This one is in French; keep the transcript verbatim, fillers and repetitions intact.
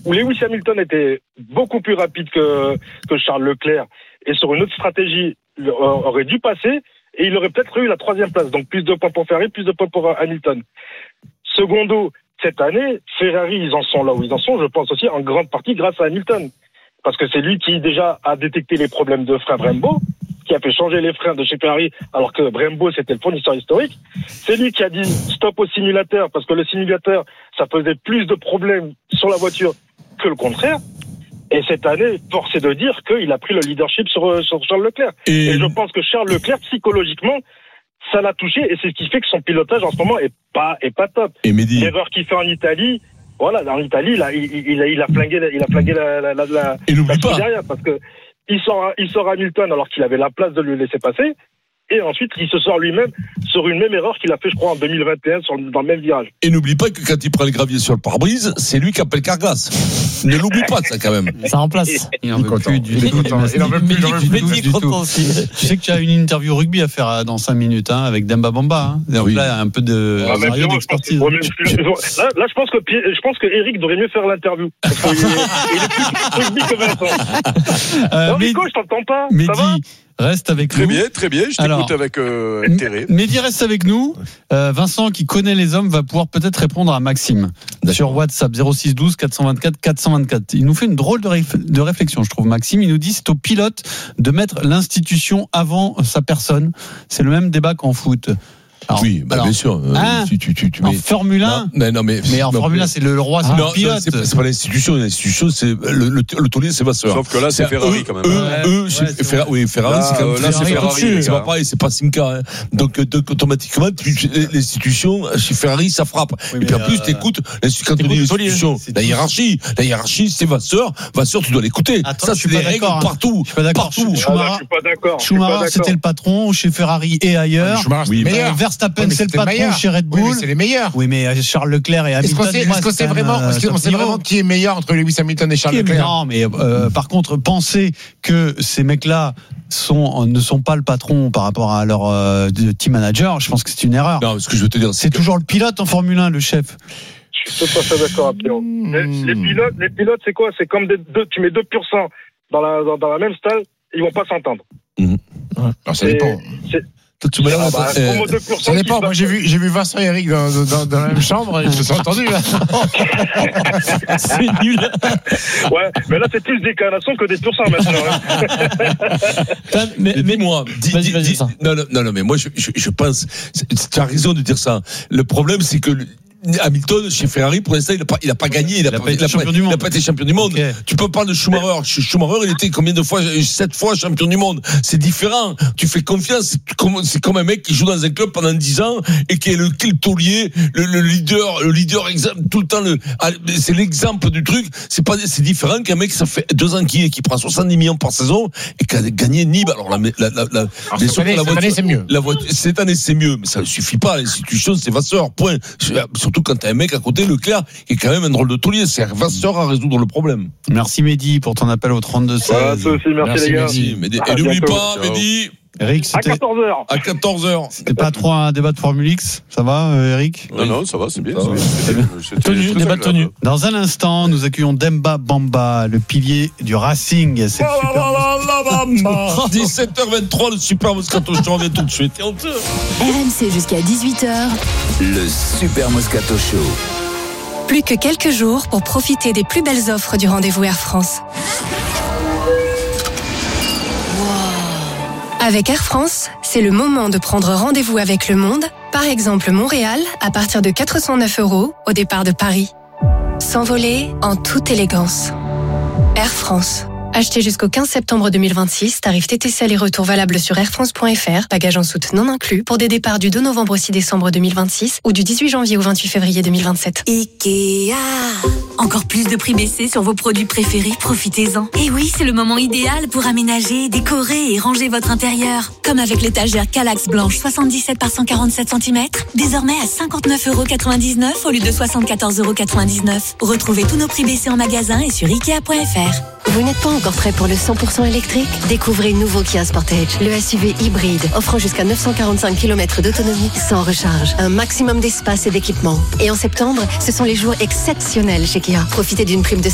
où Lewis Hamilton était beaucoup plus rapide que, que Charles Leclerc et sur une autre stratégie aurait dû passer et il aurait peut-être eu la troisième place. Donc plus de points pour Ferrari, plus de points pour Hamilton. Secondo, cette année, Ferrari, ils en sont là où ils en sont, je pense aussi en grande partie grâce à Hamilton. Parce que c'est lui qui déjà a détecté les problèmes de frein Brembo, qui a fait changer les freins de chez Ferrari, alors que Brembo c'était le fournisseur historique. C'est lui qui a dit stop au simulateur, parce que le simulateur, ça faisait plus de problèmes sur la voiture que le contraire. Et cette année, force est de dire qu'il a pris le leadership sur, sur Charles Leclerc. Et... et je pense que Charles Leclerc, psychologiquement, ça l'a touché, et c'est ce qui fait que son pilotage en ce moment est pas, est pas top. Et Mehdi... L'erreur qu'il fait en Italie, voilà, en Italie, là, il, il, il, a, il a flingué, il a flingué la, la, la, la, et n'oublie pas. derrière, parce que il sort, il sort Hamilton alors qu'il avait la place de le laisser passer. Et ensuite, il se sort lui-même sur une même erreur qu'il a fait, je crois, en deux mille vingt et un sur, dans le même virage. Et n'oublie pas que quand il prend le gravier sur le pare-brise, c'est lui qui appelle Carglass. Ne l'oublie pas, ça, quand même. Ça remplace. Il en veut plus du tout. Il en veut plus du tout. Tu sais que tu as une interview rugby à faire dans cinq minutes, hein, avec Demba Bamba, hein. Donc oui. Là, un peu de ah, sérieux d'expertise. Là, là, je pense que, je pense que Eric devrait mieux faire l'interview. Parce qu'il est, il est plus rugby que Vincent. Euh, non, Nico, je t'entends pas. Mehdi, ça va? Reste avec très nous. Très bien, très bien. Je t'écoute Alors, avec euh, intérêt. Mehdi reste avec nous. Euh, Vincent, qui connaît les hommes, va pouvoir peut-être répondre à Maxime sur WhatsApp zéro six douze quatre cent vingt-quatre quatre cent vingt-quatre. Il nous fait une drôle de, réf- de réflexion, je trouve. Maxime, il nous dit c'est au pilote de mettre l'institution avant sa personne. C'est le même débat qu'en foot. Alors, oui, bah alors, bien sûr. Hein, tu, tu, tu, tu en mets... Formule un, non, mais, non, mais, mais en non, Formule un, c'est le roi, c'est non, le pilote. Non, c'est, pas, c'est pas l'institution. L'institution, c'est le, le, le taulier, c'est Vasseur. Sauf que là, c'est, c'est Ferrari eux, quand même. Eux, ouais, eux, ouais, c'est Ferrari, oui, Ferrari, là, c'est quand même. Là, c'est Ferrari. C'est, c'est pas pareil, c'est pas Simca. Hein. Donc, donc, automatiquement, tu, l'institution, chez Ferrari, ça frappe. Oui, et puis en plus, euh, t'écoutes, quand on dit l'institution, la hiérarchie, la hiérarchie, c'est Vasseur. Vasseur, tu dois l'écouter. Attends, ça, c'est les règles partout. Je suis pas d'accord. Schumacher, c'était le patron chez Ferrari et ailleurs. Verstappen, c'est le patron chez Red Bull. Oui, mais c'est les meilleurs. Oui, mais Charles Leclerc et Hamilton. Est-ce qu'on sait, est-ce qu'on sait vraiment, euh, est-ce qu'on sait vraiment qui est meilleur entre Lewis Hamilton et Charles Leclerc? Non, mais euh, par contre, penser que ces mecs-là sont ne sont pas le patron par rapport à leur euh, team manager, je pense que c'est une erreur. Non, ce que je veux te dire, c'est, c'est que... toujours le pilote en Formule un, le chef. Je suis tout à fait d'accord, Pierrot. Mmh. Les, les pilotes, les pilotes, c'est quoi? C'est comme des, deux, tu mets deux pur sang dans la dans, dans la même stall, ils vont pas s'entendre. Mmh. Ouais. Alors ça dépend. C'est, Ah bah, euh, ça dépend. Moi, j'ai vu, j'ai vu Vincent et Eric dans, dans, dans la même chambre et ils se sont entendus. Là. C'est nul. Ouais, mais là, c'est plus des canassons que des pur sang maintenant. Hein. mais, mais moi, dis, vas-y, vas-y, dis, non, non, non, mais moi, je, je, je pense, tu as raison de dire ça. Le problème, c'est que Hamilton chez Ferrari pour l'instant il n'a pas il a pas gagné, il a, il a pas, pas été champion du monde. Il a pas été champion du monde. Okay. Tu peux parler de Schumacher. Schumacher il était combien de fois sept fois champion du monde. C'est différent. Tu fais confiance. C'est comme, c'est comme un mec qui joue dans un club pendant dix ans et qui est le, qui est le taulier, le, le leader, le leader exemple tout le temps le. C'est l'exemple du truc. C'est pas c'est différent qu'un mec ça fait deux ans qui qui prend soixante-dix millions par saison et qui a gagné Nîmes. Alors la la la, la, Alors, cette, année, la voiture, cette année c'est mieux. La voiture, cette année c'est mieux, mais ça ne suffit pas. L'institution c'est Vasseur. Point. Surtout quand t'as un mec à côté, Leclerc, qui est quand même un drôle de taulier. C'est Vasseur à résoudre le problème. Merci Mehdi pour ton appel au trente-deux seize. Voilà, ça aussi, merci, merci les gars. Mehdi. Mehdi. Et n'oublie pas, Mehdi. Eric, c'était... À quatorze heures. À quatorze heures. C'était pas trop un débat de Formule X. Ça va, euh, Eric? Non, non, ça va, c'est bien. Ça va. C'est bien. C'est tenu, débat tenu. Dans un instant, nous accueillons Demba Bamba, le pilier du Racing. C'est le super. dix-sept heures vingt-trois, le super Moscato Show revient tout de suite. R M C jusqu'à dix-huit heures. Le super Moscato Show. Plus que quelques jours pour profiter des plus belles offres du rendez-vous Air France. Avec Air France, c'est le moment de prendre rendez-vous avec le monde. Par exemple, Montréal, à partir de quatre cent neuf euros au départ de Paris. S'envoler en toute élégance. Air France. Acheté jusqu'au quinze septembre deux mille vingt-six, tarif T T C aller-retour valable sur air france point f r, bagages en soute non inclus, pour des départs du deux novembre au six décembre deux mille vingt-six ou du dix-huit janvier au vingt-huit février deux mille vingt-sept. Ikea. Encore plus de prix baissés sur vos produits préférés, profitez-en. Et oui, c'est le moment idéal pour aménager, décorer et ranger votre intérieur. Comme avec l'étagère Kallax blanche soixante-dix-sept par cent quarante-sept centimètres, désormais à cinquante-neuf euros quatre-vingt-dix-neuf au lieu de soixante-quatorze euros quatre-vingt-dix-neuf. Retrouvez tous nos prix baissés en magasin et sur ikea point f r. Vous n'êtes pas encore prêt pour le cent pour cent électrique? Découvrez le nouveau Kia Sportage, le S U V hybride, offrant jusqu'à neuf cent quarante-cinq kilomètres d'autonomie sans recharge, un maximum d'espace et d'équipement. Et en septembre, ce sont les jours exceptionnels chez Kia. Profitez d'une prime de